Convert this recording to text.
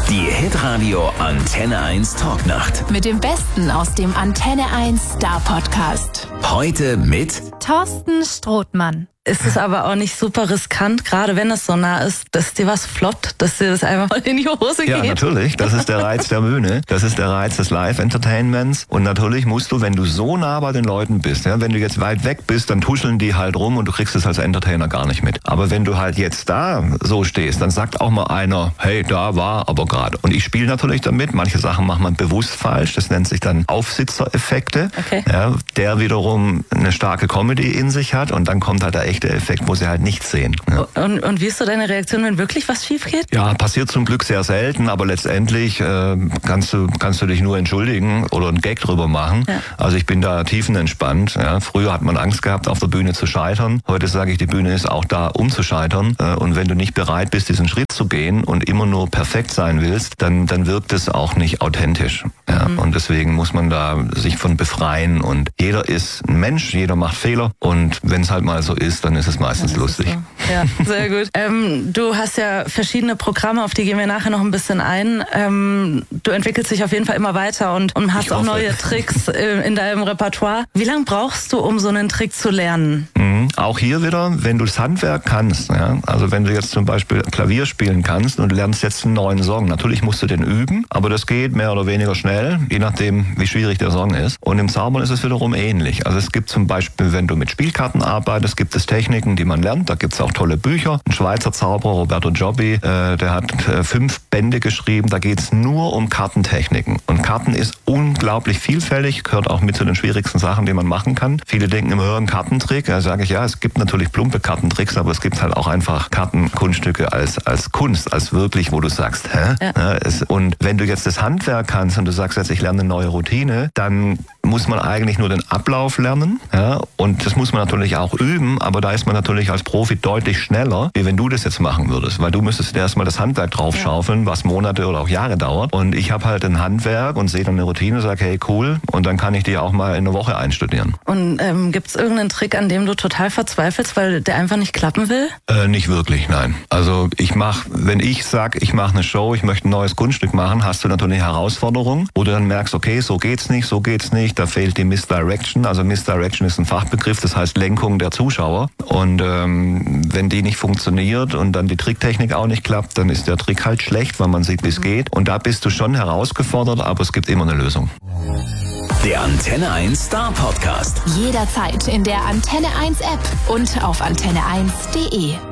Die Hitradio Antenne 1 Talknacht. Mit dem Besten aus dem Antenne 1 Star Podcast. Heute mit Thorsten Strothmann. Ist es aber auch nicht super riskant, gerade wenn es so nah ist, dass dir was floppt, dass dir das einfach mal in die Hose geht? Ja, natürlich. Das ist der Reiz der Bühne. Das ist der Reiz des Live-Entertainments. Und natürlich musst du, wenn du so nah bei den Leuten bist, ja, wenn du jetzt weit weg bist, dann tuscheln die halt rum und du kriegst es als Entertainer gar nicht mit. Aber wenn du halt jetzt da so stehst, dann sagt auch mal einer, hey, da war aber gerade. Und ich spiele natürlich damit. Manche Sachen macht man bewusst falsch. Das nennt sich dann Aufsitzereffekte. Okay. Ja, der wiederum eine starke Comedy in sich hat. Und dann kommt halt der echte Effekt, wo sie halt nichts sehen. Ja. Und wie ist so deine Reaktion, wenn wirklich was schief geht? Ja, passiert zum Glück sehr selten, aber letztendlich kannst du dich nur entschuldigen oder einen Gag drüber machen. Ja. Also ich bin da tiefenentspannt. Ja. Früher hat man Angst gehabt, auf der Bühne zu scheitern. Heute sage ich, die Bühne ist auch da, um zu scheitern. Und wenn du nicht bereit bist, diesen Schritt zu gehen und immer nur perfekt sein willst, dann wirkt es auch nicht authentisch. Ja. Und deswegen muss man da sich von befreien. Und jeder ist ein Mensch, jeder macht Fehler. Und wenn es halt mal so ist, dann ist es meistens lustig. So. Ja, sehr gut. Du hast ja verschiedene Programme, auf die gehen wir nachher noch ein bisschen ein. Du entwickelst dich auf jeden Fall immer weiter und hast auch neue Tricks in deinem Repertoire. Wie lange brauchst du, um so einen Trick zu lernen? Auch hier wieder, wenn du das Handwerk kannst, ja, also wenn du jetzt zum Beispiel Klavier spielen kannst und du lernst jetzt einen neuen Song, natürlich musst du den üben, aber das geht mehr oder weniger schnell, je nachdem, wie schwierig der Song ist. Und im Zaubern ist es wiederum ähnlich. Also es gibt zum Beispiel, wenn du mit Spielkarten arbeitest, gibt es Techniken, die man lernt. Da gibt es auch tolle Bücher. Ein Schweizer Zauberer, Roberto Giobbi, der hat 5 Bände geschrieben. Da geht es nur um Kartentechniken. Und Karten ist unglaublich vielfältig, gehört auch mit zu den schwierigsten Sachen, die man machen kann. Viele denken immer, ein Kartentrick. Da sage ich, ja, es gibt natürlich plumpe Kartentricks, aber es gibt halt auch einfach Kartenkunststücke als Kunst, als wirklich, wo du sagst, hä? Ja. Und wenn du jetzt das Handwerk kannst und du sagst jetzt, ich lerne eine neue Routine, dann muss man eigentlich nur den Ablauf lernen. Ja? Und das muss man natürlich auch üben, aber da ist man natürlich als Profi deutlich schneller, wie wenn du das jetzt machen würdest. Weil du müsstest erstmal das Handwerk draufschaufeln, was Monate oder auch Jahre dauert. Und ich habe halt ein Handwerk und sehe dann eine Routine und sage, hey, cool. Und dann kann ich die auch mal in einer Woche einstudieren. Und gibt es irgendeinen Trick, an dem du total verzweifelst, weil der einfach nicht klappen will? Nicht wirklich, nein. Also wenn ich sage, ich mache eine Show, ich möchte ein neues Kunststück machen, hast du natürlich eine Herausforderung, wo du dann merkst, okay, so geht's nicht, da fehlt die Misdirection. Also Misdirection ist ein Fachbegriff, das heißt Lenkung der Zuschauer. Und wenn die nicht funktioniert und dann die Tricktechnik auch nicht klappt, dann ist der Trick halt schlecht, weil man sieht, wie es geht. Und da bist du schon herausgefordert, aber es gibt immer eine Lösung. der Antenne 1 Star Podcast. Jederzeit in der Antenne 1 App und auf antenne1.de.